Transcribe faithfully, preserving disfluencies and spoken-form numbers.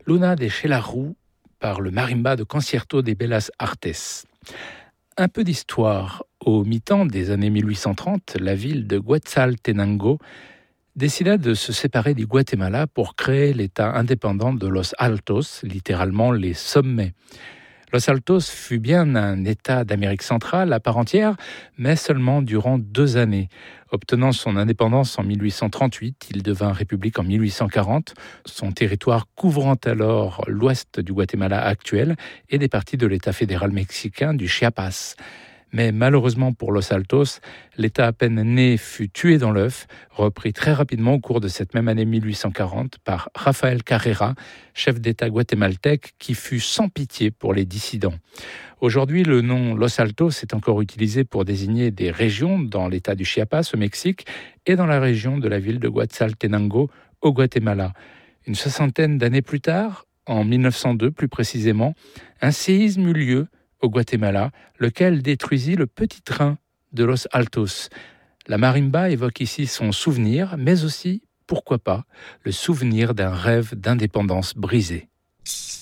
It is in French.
Luna de Xelajú par le marimba de Concierto de Bellas Artes. Un peu d'histoire. Au mi-temps des années mille huit cent trente, la ville de Quetzaltenango décida de se séparer du Guatemala pour créer l'État indépendant de Los Altos, littéralement les sommets. Los Altos fut bien un État d'Amérique centrale à part entière, mais seulement durant deux années. Obtenant son indépendance en mille huit cent trente-huit, il devint république en mille huit cent quarante, son territoire couvrant alors l'ouest du Guatemala actuel et des parties de l'État fédéral mexicain du Chiapas. Mais malheureusement pour Los Altos, l'État à peine né fut tué dans l'œuf, repris très rapidement au cours de cette même année mille huit cent quarante par Rafael Carrera, chef d'État guatémaltèque qui fut sans pitié pour les dissidents. Aujourd'hui, le nom Los Altos est encore utilisé pour désigner des régions dans l'État du Chiapas au Mexique et dans la région de la ville de Quetzaltenango au Guatemala. Une soixantaine d'années plus tard, en mille neuf cent deux plus précisément, un séisme eut lieu au Guatemala, lequel détruisit le petit train de Los Altos. La marimba évoque ici son souvenir, mais aussi, pourquoi pas, le souvenir d'un rêve d'indépendance brisé.